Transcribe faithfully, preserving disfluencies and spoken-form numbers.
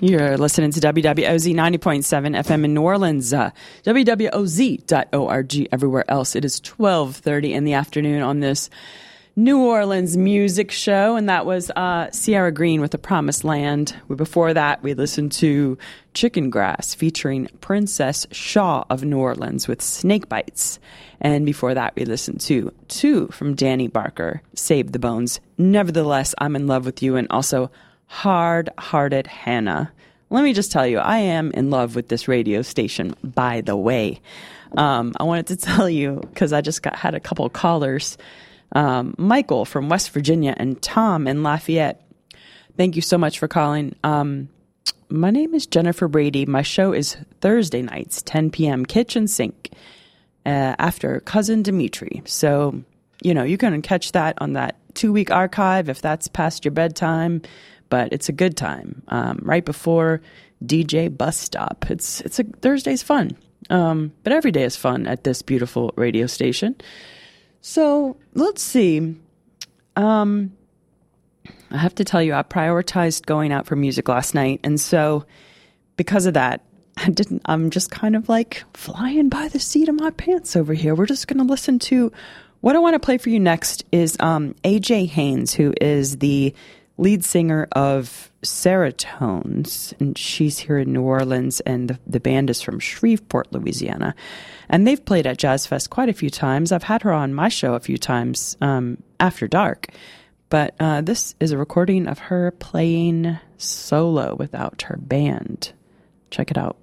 You're listening to W W O Z ninety point seven F M in New Orleans, uh, W W O Z dot org everywhere else. It is twelve thirty in the afternoon on this New Orleans music show, and that was uh, Sierra Green with The Promised Land. Before that, we listened to Chicken Grass featuring Princess Shaw of New Orleans with Snake Bites. And before that, we listened to two from Danny Barker, Save the Bones, Nevertheless, I'm in Love with You, and also Hard-Hearted Hannah. Let me just tell you, I am in love with this radio station, by the way. Um, I wanted to tell you, because I just got had a couple of callers, um, Michael from West Virginia and Tom in Lafayette. Thank you so much for calling. Um, my name is Jennifer Brady. My show is Thursday nights, ten p.m., Kitchen Sink, uh, after Cousin Dimitri. So, you know, you can catch that on that two-week archive if that's past your bedtime. But it's a good time, um, right before D J Bus Stop. It's it's a Thursday's fun, um, but every day is fun at this beautiful radio station. So let's see. Um, I have to tell you, I prioritized going out for music last night, and so because of that, I didn't. I'm just kind of like flying by the seat of my pants over here. We're just going to listen to what I want to play for you next. Is um, A J Haynes, who is the lead singer of Seratones, and she's here in New Orleans, and the, the band is from Shreveport, Louisiana, and they've played at Jazz Fest quite a few times. I've had her on my show a few times um, after dark, but uh, this is a recording of her playing solo without her band. Check it out.